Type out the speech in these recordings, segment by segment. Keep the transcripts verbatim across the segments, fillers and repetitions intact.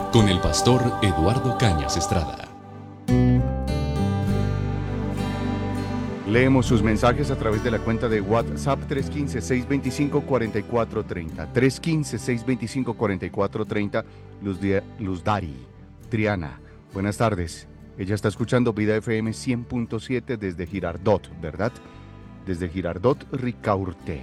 con el pastor Eduardo Cañas Estrada. Leemos sus mensajes a través de la cuenta de WhatsApp tres uno cinco, seis dos cinco, cuatro cuatro tres cero. tres uno cinco, seis dos cinco, cuatro cuatro tres cero. Luz, Luz Dari, Triana, buenas tardes. Ella está escuchando Vida F M cien punto siete desde Girardot, ¿verdad? Desde Girardot, Ricaurte.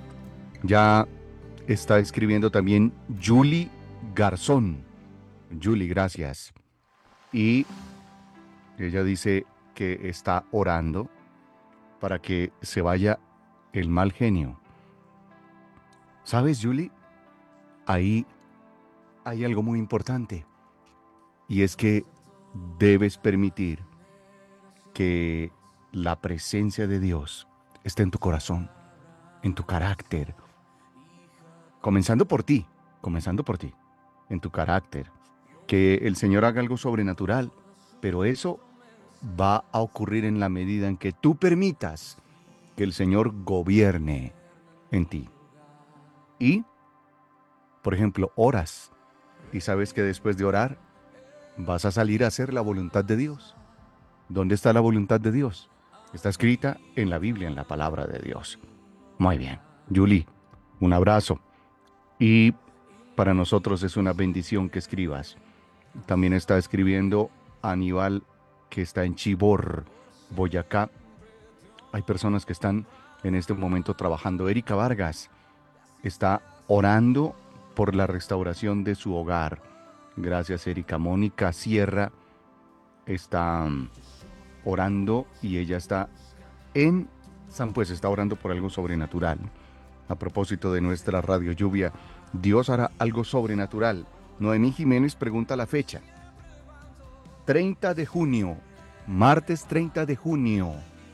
Ya está escribiendo también Julie Garzón. Julie, gracias. Y ella dice que está orando para que se vaya el mal genio. ¿Sabes, Julie? Ahí hay algo muy importante. Y es que debes permitir que la presencia de Dios esté en tu corazón, en tu carácter. Comenzando por ti, comenzando por ti, en tu carácter. Que el Señor haga algo sobrenatural, pero eso va a ocurrir en la medida en que tú permitas que el Señor gobierne en ti. Y, por ejemplo, oras y sabes que después de orar vas a salir a hacer la voluntad de Dios. ¿Dónde está la voluntad de Dios? Está escrita en la Biblia, en la palabra de Dios. Muy bien. Julie, un abrazo. Y para nosotros es una bendición que escribas. También está escribiendo Aníbal, que está en Chibor, Boyacá. Hay personas que están en este momento trabajando. Erika Vargas está orando por la restauración de su hogar. Gracias, Erika. Mónica Sierra está orando y ella está en San Pues, está orando por algo sobrenatural. A propósito de nuestra radio lluvia, Dios hará algo sobrenatural. Noemí Jiménez pregunta la fecha. treinta de junio, martes treinta de junio,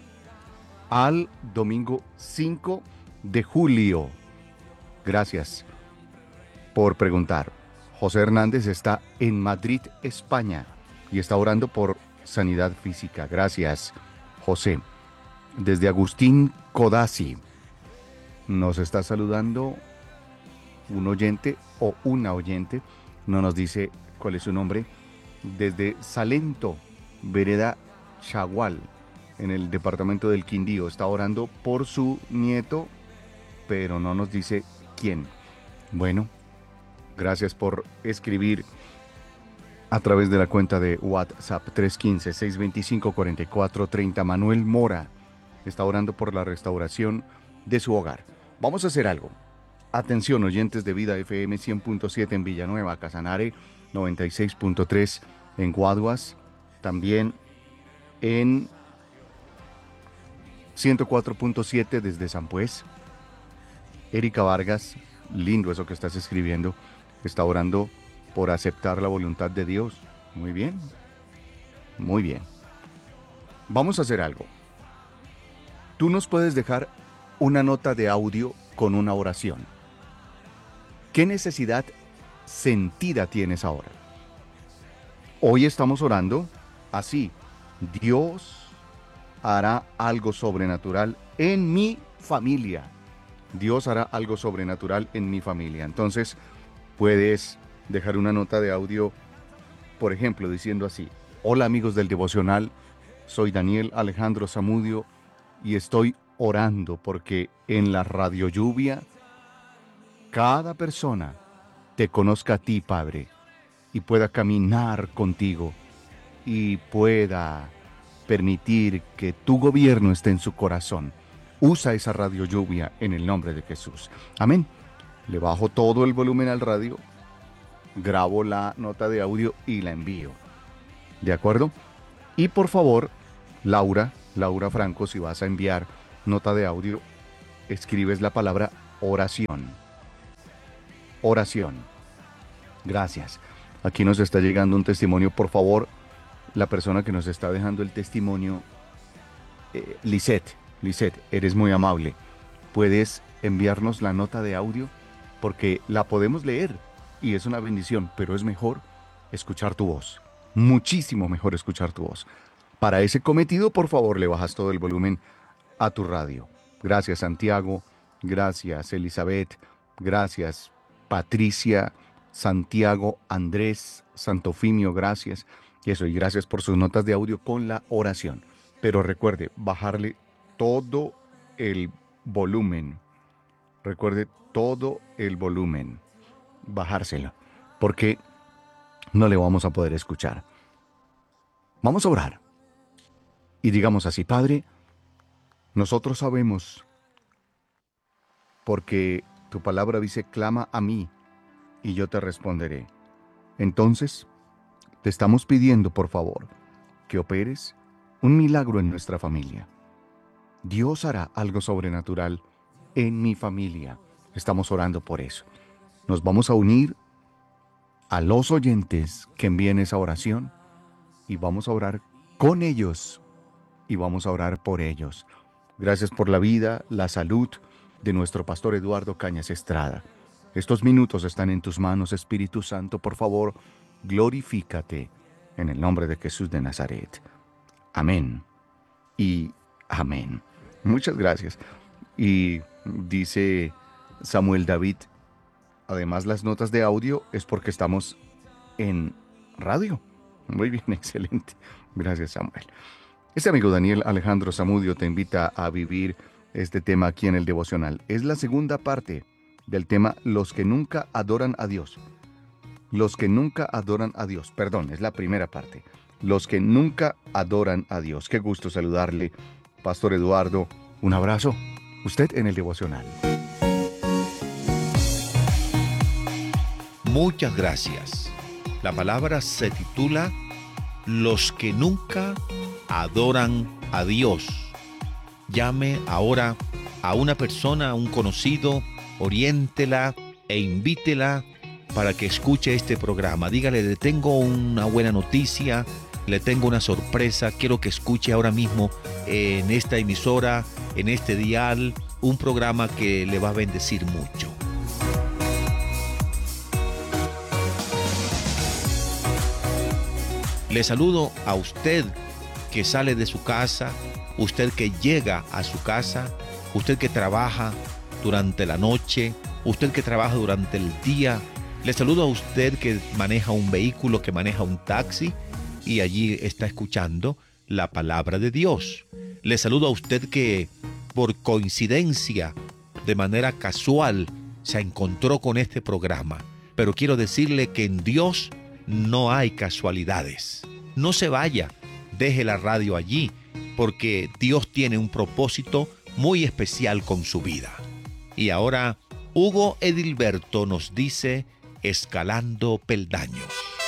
al domingo cinco de julio. Gracias por preguntar. José Hernández está en Madrid, España, y está orando por sanidad física. Gracias, José. Desde Agustín Codazzi nos está saludando un oyente o una oyente. No nos dice cuál es su nombre. Desde Salento, Vereda Chagual, en el departamento del Quindío. Está orando por su nieto, pero no nos dice quién. Bueno, gracias por escribir a través de la cuenta de WhatsApp tres uno cinco, seis dos cinco, cuatro cuatro tres cero. Manuel Mora está orando por la restauración de su hogar. Vamos a hacer algo. Atención, oyentes de Vida F M cien punto siete en Villanueva, Casanare, noventa y seis punto tres en Guaduas, también en ciento cuatro punto siete desde San Pues. Erika Vargas, lindo eso que estás escribiendo, está orando por aceptar la voluntad de Dios. Muy bien, muy bien. Vamos a hacer algo. Tú nos puedes dejar una nota de audio con una oración. ¿Qué necesidad sentida tienes ahora? Hoy estamos orando así. Dios hará algo sobrenatural en mi familia. Dios hará algo sobrenatural en mi familia. Entonces, puedes dejar una nota de audio, por ejemplo, diciendo así: hola amigos del devocional, soy Daniel Alejandro Zamudio y estoy orando porque en la radio lluvia cada persona te conozca a ti, Padre, y pueda caminar contigo y pueda permitir que tu gobierno esté en su corazón. Usa esa radio lluvia en el nombre de Jesús. Amén. Le bajo todo el volumen al radio, grabo la nota de audio y la envío. ¿De acuerdo? Y por favor, Laura, Laura Franco, si vas a enviar nota de audio, escribes la palabra oración. Oración. Gracias. Aquí nos está llegando un testimonio. Por favor, la persona que nos está dejando el testimonio, eh, Lisette, Lisette, eres muy amable. ¿Puedes enviarnos la nota de audio? Porque la podemos leer y es una bendición, pero es mejor escuchar tu voz. Muchísimo mejor escuchar tu voz. Para ese cometido, por favor, le bajas todo el volumen a tu radio. Gracias, Santiago. Gracias, Elizabeth. Gracias, Patricia. Santiago, Andrés, Santofimio, gracias. Y eso, y gracias por sus notas de audio con la oración. Pero recuerde, bajarle todo el volumen. Recuerde todo el volumen. Bajárselo. Porque no le vamos a poder escuchar. Vamos a orar. Y digamos así, Padre, nosotros sabemos, porque tu palabra dice, clama a mí y yo te responderé. Entonces, te estamos pidiendo, por favor, que operes un milagro en nuestra familia. Dios hará algo sobrenatural en mi familia. Estamos orando por eso. Nos vamos a unir a los oyentes que envíen esa oración y vamos a orar con ellos y vamos a orar por ellos. Gracias por la vida, la salud de nuestro pastor Eduardo Cañas Estrada. Estos minutos están en tus manos, Espíritu Santo. Por favor, glorifícate en el nombre de Jesús de Nazaret. Amén y amén. Muchas gracias. Y dice Samuel David, además las notas de audio es porque estamos en radio. Muy bien, excelente. Gracias, Samuel. Este amigo Daniel Alejandro Zamudio te invita a vivir este tema aquí en el devocional. Es la segunda parte del tema Los que nunca adoran a Dios. Los que nunca adoran a Dios. Perdón, es la primera parte. Los que nunca adoran a Dios. Qué gusto saludarle, Pastor Eduardo. Un abrazo. Usted en el devocional. Muchas gracias. La palabra se titula Los que nunca adoran a Dios. Llame ahora a una persona, a un conocido, oriéntela e invítela para que escuche este programa. Dígale, le tengo una buena noticia, le tengo una sorpresa, quiero que escuche ahora mismo en esta emisora, en este dial, un programa que le va a bendecir mucho. Le saludo a usted que sale de su casa, usted que llega a su casa, usted que trabaja durante la noche, usted que trabaja durante el día. Le saludo a usted que maneja un vehículo, que maneja un taxi y allí está escuchando la palabra de Dios. Le saludo a usted que por coincidencia, de manera casual, se encontró con este programa. Pero quiero decirle que en Dios no hay casualidades. No se vaya, deje la radio allí, porque Dios tiene un propósito muy especial con su vida. Y ahora, Hugo Edilberto nos dice, escalando peldaños.